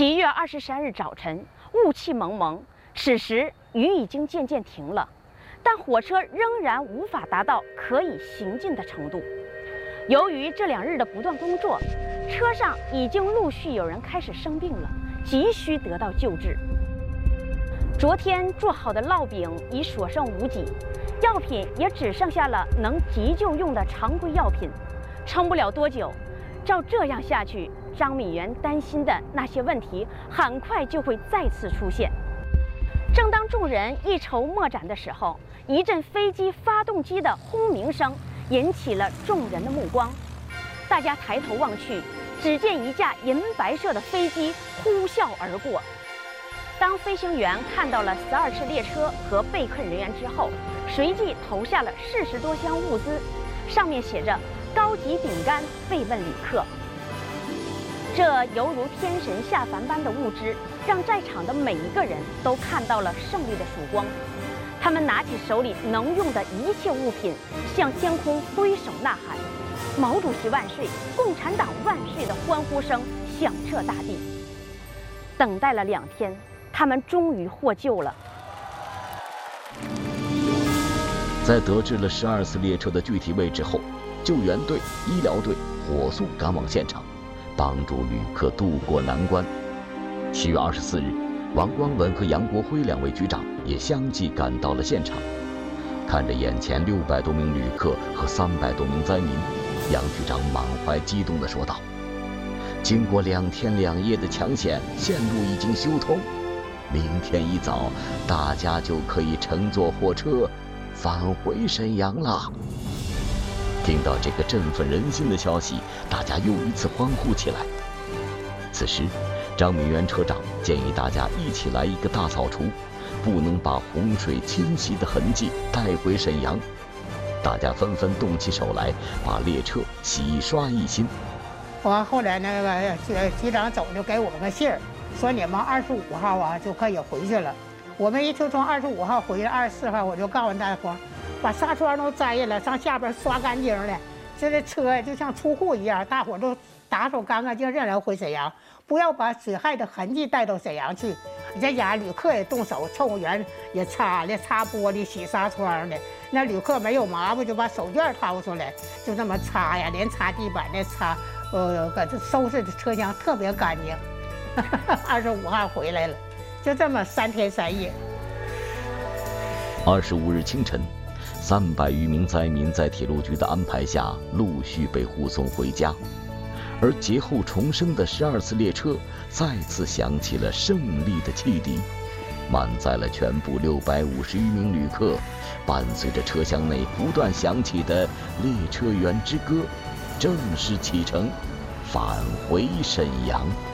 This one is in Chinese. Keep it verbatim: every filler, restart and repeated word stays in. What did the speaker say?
七月二十三日早晨，雾气蒙蒙，此时雨已经渐渐停了，但火车仍然无法达到可以行进的程度。由于这两日的不断工作，车上已经陆续有人开始生病了，急需得到救治。昨天做好的烙饼已所剩无几，药品也只剩下了能急救用的常规药品，撑不了多久。照这样下去，张敏元担心的那些问题很快就会再次出现。正当众人一筹莫展的时候，一阵飞机发动机的轰鸣声引起了众人的目光。大家抬头望去，只见一架银白色的飞机呼啸而过。当飞行员看到了十二次列车和备客人员之后，随即投下了四十多箱物资，上面写着高级饼干慰问旅客。这犹如天神下凡般的物资，让在场的每一个人都看到了胜利的曙光。他们拿起手里能用的一切物品，向天空挥手呐喊：“毛主席万岁！共产党万岁！”的欢呼声响彻大地。等待了两天，他们终于获救了。 在得知了十二次列车的具体位置后，救援队、医疗队火速赶往现场，帮助旅客渡过难关。七月二十四日，王光文和杨国辉两位局长也相继赶到了现场。看着眼前六百多名旅客和三百多名灾民，杨局长满怀激动地说道：“经过两天两夜的抢险，线路已经修通，明天一早，大家就可以乘坐火车返回沈阳了。”听到这个振奋人心的消息，大家又一次欢呼起来。此时，张敏元车长建议大家一起来一个大扫除，不能把洪水侵袭的痕迹带回沈阳。大家纷纷动起手来，把列车洗刷一新。 完后来那个局局长走就给我们信儿，说你们二十五号啊就可以回去了。我们一听从二十五号回来，二十四号我就告诉大伙，把纱窗都摘下来，上下边刷干净了。这个车就像出户一样，大伙都打扫干干净净然后回沈阳，不要把水害的痕迹带到沈阳去。在家旅客也动手，乘务员也擦了擦玻璃、洗纱窗的。那旅客没有麻烦，就把手绢掏出来，就这么擦呀，连擦地板的擦，呃，搁这收拾的车厢特别干净。二十五号回来了，就这么三天三夜。 二十五日清晨，三百余名灾民在铁路局的安排下陆续被护送回家，而劫后重生的十二次列车再次响起了胜利的汽笛，满载了全部六百五十余名旅客，伴随着车厢内不断响起的列车员之歌，正式启程，返回沈阳。